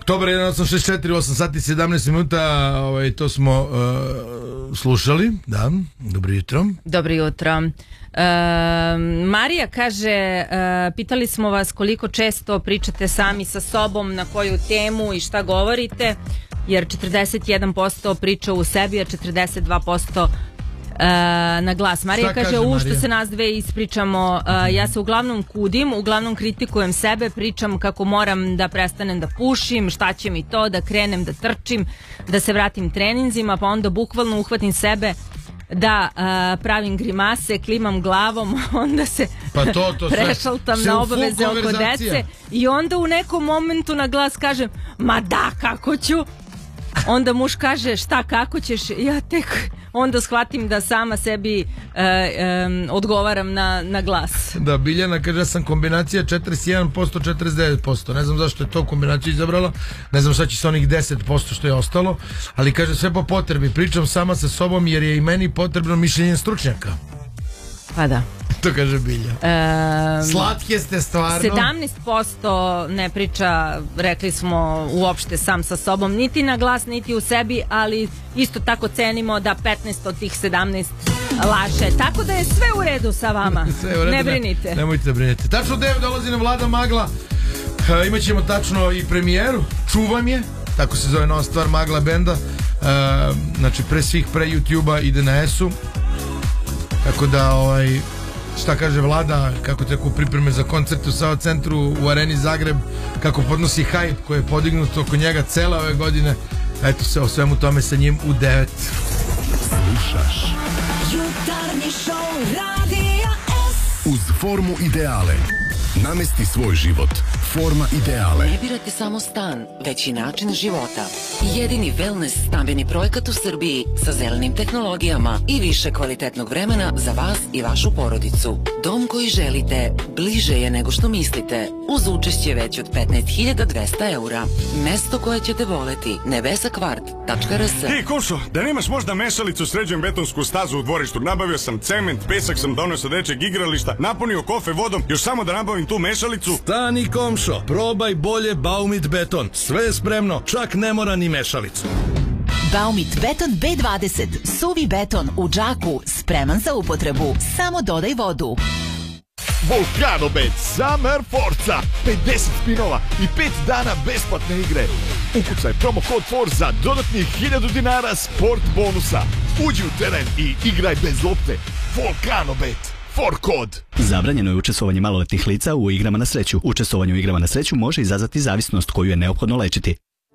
Dobar, 1.864, 8 sati 17 minuta, to smo slušali, da, dobro jutro. Dobro jutro. Marija kaže, pitali smo vas koliko često pričate sami sa sobom, na koju temu i šta govorite, jer 41% priča u sebi, a 42% na glas. Marija kaže, što se nas dve ispričamo, ja se uglavnom kudim, uglavnom kritikujem sebe, pričam kako moram da prestanem da pušim, šta će mi to, da krenem da trčim, da se vratim treninzima, pa onda bukvalno uhvatim sebe da pravim grimase, klimam glavom, onda se prešaltam na obaveze oko dece i onda u nekom momentu na glas kažem, ma da, kako ću? Onda muž kaže, šta, kako ćeš? Ja tek onda shvatim da sama sebi odgovaram na glas. Da, Biljana kaže, ja sam kombinacija 41%, 49%. Ne znam zašto je to kombinaciju izabrala, ne znam šta će sa onih 10% što je ostalo, ali kaže, sve po potrebi, pričam sama sa sobom jer je i meni potrebno mišljenje stručnjaka. Pa da. To kaže Bilja. Slatke ste stvarno. 17% ne priča, rekli smo, uopšte sam sa sobom, niti na glas, niti u sebi, ali isto tako cenimo da 15 od tih 17 laže. Tako da je sve u redu sa vama. Ne brinite. Nemojte da brinete. Tačno 9 dolazi nam Vlada Magla. Imaćemo tačno i premijeru. Čuvam je, tako se zove nova stvar Magla benda. Znači pre svih, pre YouTube-a ide na S-u. Tako da šta kaže Vlada, kako teku pripreme za koncert u Sava centru, u Areni Zagreb, kako podnosi hype koji je podignut oko njega cele ove godine. Eto se o svemu tome sa njim u 9. Slušaš Jutarnji šou Radija S. Uz formu ideale namesti svoj život. Forma ideale. Ne birate samo stan, već i način života. Jedini wellness stambeni projekat u Srbiji sa zelenim tehnologijama i više kvalitetnog vremena za vas i vašu porodicu. Dom koji želite bliže je nego što mislite, uz učešće već od 15.200 eura. Mesto koje ćete voleti, nebesakvart.rs. Hej, Košo, da nemaš možda mešalicu, sređujem betonsku stazu u dvorištu. Nabavio sam cement, pesak sam donio sa dečeg igrališta, napunio kofe vodom, još samo da nabavim tu mešalicu. Stani, komšo, probaj bolje Baumit beton. Sve je spremno, čak ne mora ni mešalicu. Baumit beton B20, suvi beton u džaku, spreman za upotrebu. Samo dodaj vodu. Volkanobet Summer Forza, 50 spinova i 5 dana besplatne igre. Ukucaj promo kod Forza, dodatnih 1000 dinara sport bonusa. Uđi u teren i igraj bez lopte. Volkanobet. Kod. Zabranjeno je učestvovanje maloletnih lica u igrama na sreću. Učestvovanje u igrama na sreću može izazvati zavisnost koju je neophodno lečiti.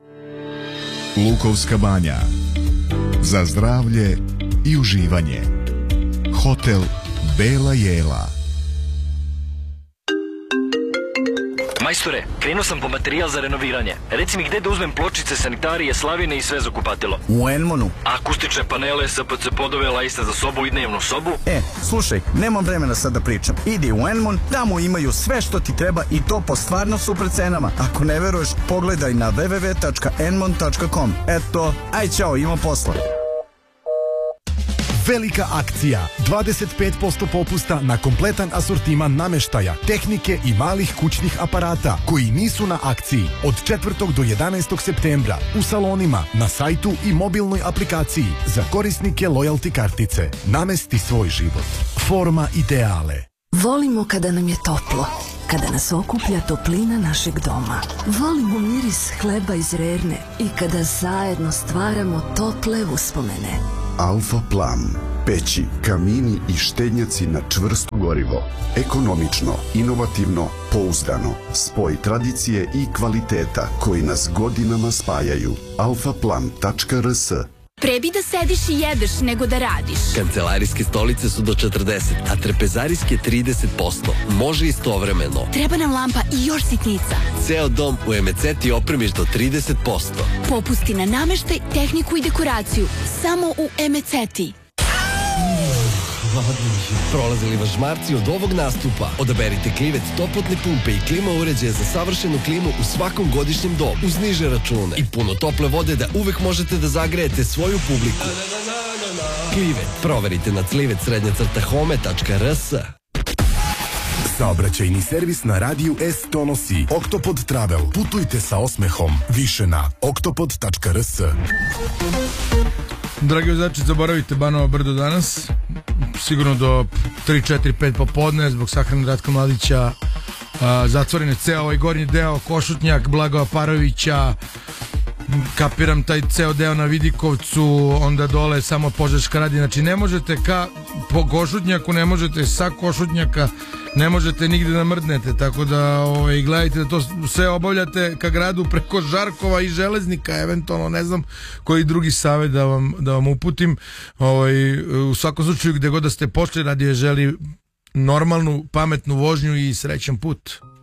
Lukovska banja. Za zdravlje i uživanje. Hotel Bela Jela. Majstore, krenuo sam po materijal za renoviranje. Reci mi gde da uzmem pločice, sanitarije, slavine i sve za kupatilo. U Enmonu. Akustične panele, SPC podove, lajste za sobu i dnevnu sobu. Slušaj, nemam vremena sad da pričam. Idi u Enmon, tamo imaju sve što ti treba i to po stvarno super cenama. Ako ne veruješ, pogledaj na www.enmon.com. Eto, aj ćao, imam posla. Velika akcija, 25% popusta na kompletan asortiman nameštaja, tehnike i malih kućnih aparata koji nisu na akciji od 4. do 11. septembra u salonima, na sajtu i mobilnoj aplikaciji za korisnike loyalty kartice. Namesti svoj život. Forma ideale. Volimo kada nam je toplo, kada nas okuplja toplina našeg doma. Volimo miris hleba iz Rerne i kada zajedno stvaramo tople uspomene. Alfa Plan. Peći, kamini i štednjaci na čvrsto gorivo. Ekonomično, inovativno, pouzdano. Spoj tradicije i kvaliteta koji nas godinama spajaju. alfaplan.rs. Pre bi da sediš i jedeš nego da radiš. Kancelarijske stolice su do 40, a trepezarijske 30%. Može istovremeno. Treba nam lampa i još sitnica. Ceo dom u Emeceti opremiš do 30%. Popusti na nameštaj, tehniku i dekoraciju. Samo u Emeceti. Prolazili vas žmarci od ovog nastupa? Odaberite Klivet toplotne pumpe i klima uređaje za savršenu klimu u svakom godišnjem domu, uz niže račune i puno tople vode da uvek možete da zagrejete svoju publiku. Klivet. Proverite na clivet_home.rs. Saobraćajni servis na radiju S donosi Oktopod Travel. Putujte sa osmehom. Više na oktopod.rs. Dragi vozači, zaboravite Banovo Brdo danas. Sigurno do 3, 4, 5 popodne zbog sahrane Ratka Mladića. Zatvoren je ceo ovaj gornji deo, Košutnjak, Blagoja Parovića, kapiram taj ceo deo na Vidikovcu, onda dole samo Požeška radi. Znači ne možete po Košutnjaku, ne možete sa Košutnjaka, ne možete nigde da mrdnete, tako da gledajte da to sve obavljate ka gradu preko Žarkova i Železnika, eventualno ne znam koji drugi savjet da vam uputim. U svakom slučaju gde god da ste pošli, radio je želi normalnu, pametnu vožnju i srećan put.